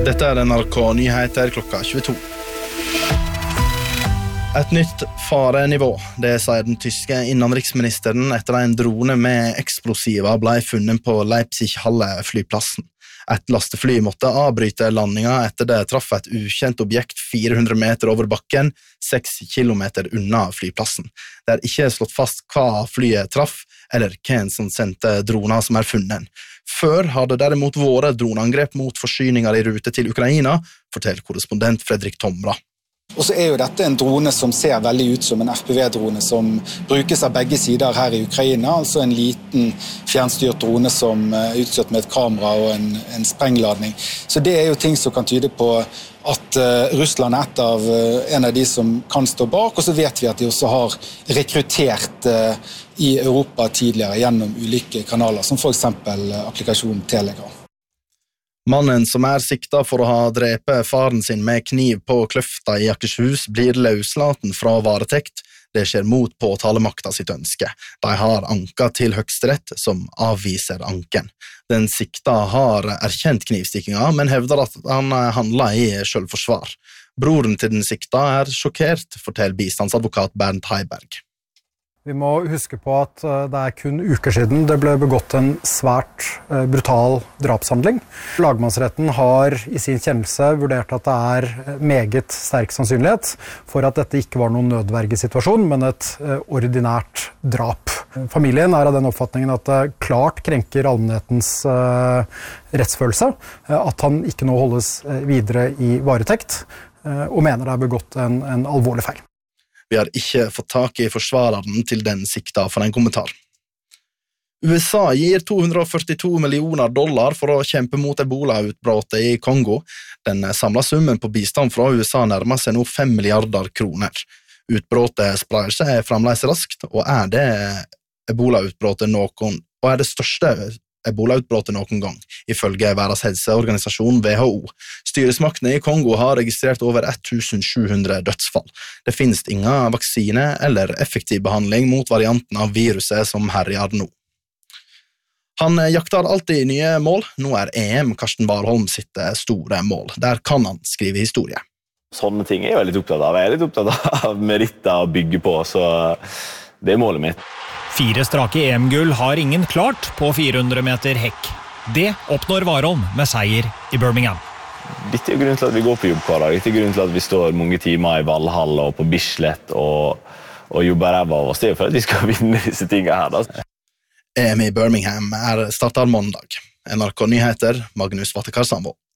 Dette NRK Nyheter klokka 22. Et nytt farenivå, det sier den tyske innenriksministeren etter en drone med eksplosiver ble funnet på Leipzig-Halle-flyplassen. Et lastefly måtte avbryte landinga etter det traff et ukjent objekt 400 meter over bakken, 6 kilometer unna flyplassen. Det er ikke slått fast hva flyet traff, eller hvem som sendte droner som er funnet. Før hadde derimot vært droneangrep mot forsyninger i rute til Ukraina, forteller korrespondent Fredrik Tomra. Og så jo dette en drone som ser veldig ut som en FPV-drone som brukes av begge sider her i Ukraina, altså en liten fjernstyrt drone som utstyrt med et kamera og en sprengladning. Så det jo ting som kan tyde på at Russland en av de som kan stå bak, og så vet vi at de også har rekruttert i Europa tidligere gjennom ulike kanaler, som for eksempel applikasjonen Telegram. Mannen som sikta for å ha drepet faren sin med kniv på Kløfta i Akershus blir løslaten fra varetekt. Det skjer mot påtalemakta sitt ønske. De har anka til Høyesterett som avviser anken. Den sikta har erkjent knivstikkinga, men hevder at han handla i selvforsvar. Broren til den sikta sjokkert, forteller bistandsadvokat Bernd Heiberg. Vi må huske på at det kun uker siden det ble begått en svært brutal drapshandling. Lagmannsretten har i sin kjennelse vurdert at det meget sterk sannsynlighet for at dette ikke var noen nødvergesituasjon, men et ordinært drap. Familien av den oppfatningen at det klart krenker allmennhetens rettsfølelse, at han ikke nå holdes videre i varetekt, og mener det begått en alvorlig feil. Vi har ikke fått tak i forsvareren til den sikta for en kommentar. USA gir $242 millioner for å kjempe mot Ebola-utbrottet i Kongo. Den samlede summen på bistand fra USA nærmer seg nå 5 milliarder kroner. Utbrottet sprer seg fremdeles raskt, og det Ebola-utbrottet det største Ebola-utbrottet noen gang, ifølge Verdens helseorganisasjon WHO. Styresmaktene i Kongo har registrert over 1700 dødsfall. Det finnes ingen vaksine eller effektiv behandling mot varianten av viruset som herjer nå. Han jakter alltid nye mål. Nå EM Karsten Warholm sitt store mål. Der kan han skrive historie. Sånne ting jeg litt opptatt av. Jeg litt opptatt av meritter å bygge på, så det målet mitt. 4 strake EM-gull har ingen klart på 400 meter hekk. Det oppnår Warholm med seier i Birmingham. Dette grunnen til at vi går på jobb hver dag. Dette grunnen til at vi står mange timer i Valhall og på Bislett og jobber ræva av oss. Det for at vi skal vinne disse tingene her. Da. EM i Birmingham startet mandag. NRK Nyheter, Magnus Vattekar Sandvold.